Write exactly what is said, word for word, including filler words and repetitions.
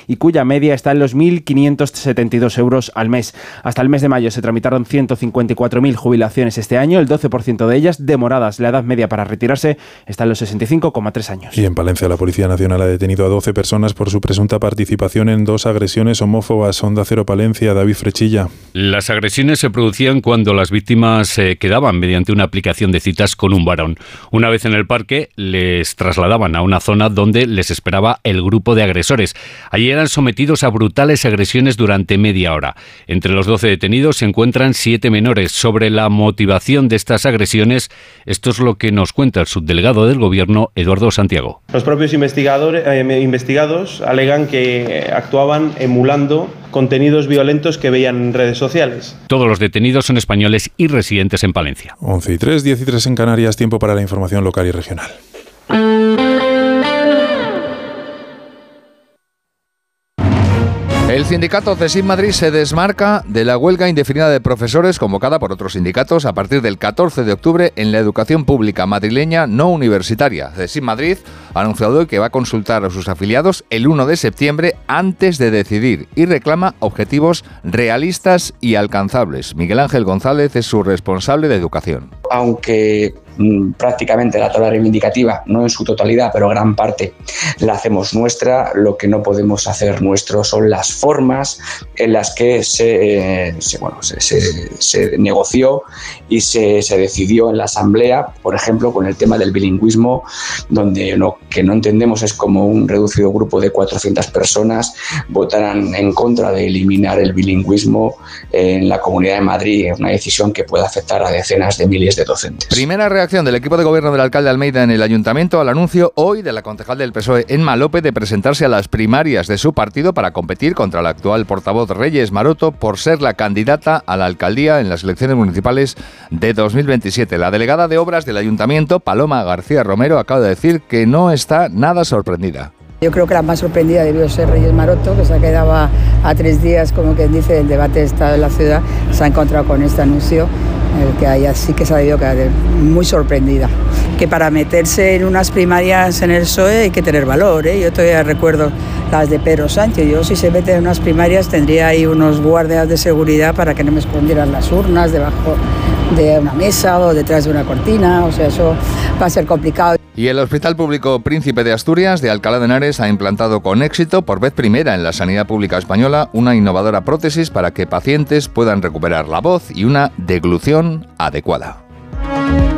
y cuya media está en los mil quinientos setenta y dos euros al mes. Hasta el mes de mayo se tramitaron ciento cincuenta y cuatro mil jubilaciones este año, el doce por ciento de ellas demoradas. La edad media para retirarse está en los sesenta y cinco coma tres años. Y en Palencia la Policía Nacional ha detenido a doce personas por su presunta participación en dos agresiones homófobas. Onda Cero Palencia, David Frechilla. Las agresiones se producían cuando las víctimas eh, quedaban mediante una aplicación de citas con un varón. Una vez en el parque, les trasladaban a una zona donde les esperaba el grupo de agresores. Allí eran sometidos a brutales agresiones durante media hora. Entre los doce detenidos se encuentran siete menores. Sobre la motivación de estas agresiones, esto es lo que nos cuenta el subdelegado del Gobierno, Eduardo Santiago. Los propios investigadores, eh, investigados alegan que actuaban emulando contenidos violentos que veían en redes sociales. Todos los detenidos son españoles y residentes en Palencia. once y tres, diez y tres en Canarias, tiempo para la información local y regional. El sindicato CESIF Madrid se desmarca de la huelga indefinida de profesores convocada por otros sindicatos a partir del catorce de octubre en la educación pública madrileña no universitaria. CESIF Madrid ha anunciado hoy que va a consultar a sus afiliados el uno de septiembre antes de decidir y reclama objetivos realistas y alcanzables. Miguel Ángel González es su responsable de educación. Aunque mmm, prácticamente la tabla reivindicativa, no en su totalidad, pero gran parte la hacemos nuestra, lo que no podemos hacer nuestro son las formas en las que se, eh, se, bueno, se, se, se negoció y se, se decidió en la Asamblea, por ejemplo, con el tema del bilingüismo, donde lo que no entendemos es como un reducido grupo de cuatrocientas personas votaran en contra de eliminar el bilingüismo en la Comunidad de Madrid, una decisión que puede afectar a decenas de miles de docentes. Primera reacción del equipo de gobierno del alcalde Almeida en el ayuntamiento al anuncio hoy de la concejal del P S O E, Emma López, de presentarse a las primarias de su partido para competir contra la actual portavoz Reyes Maroto por ser la candidata a la alcaldía en las elecciones municipales de dos mil veintisiete. La delegada de obras del ayuntamiento, Paloma García Romero, acaba de decir que no está nada sorprendida. Yo creo que la más sorprendida debió ser Reyes Maroto, que se ha quedado a, a tres días, como quien dice, del debate de Estado de la ciudad. Se ha encontrado con este anuncio, el que ella sí que se ha debido quedar muy sorprendida. Que para meterse en unas primarias en el P S O E hay que tener valor, ¿eh? Yo todavía recuerdo las de Pedro Sánchez. Yo, si se mete en unas primarias, tendría ahí unos guardias de seguridad para que no me escondieran las urnas debajo de una mesa o detrás de una cortina. O sea, eso va a ser complicado. Y el Hospital Público Príncipe de Asturias de Alcalá de Henares ha implantado con éxito, por vez primera en la sanidad pública española, una innovadora prótesis para que pacientes puedan recuperar la voz y una deglución adecuada.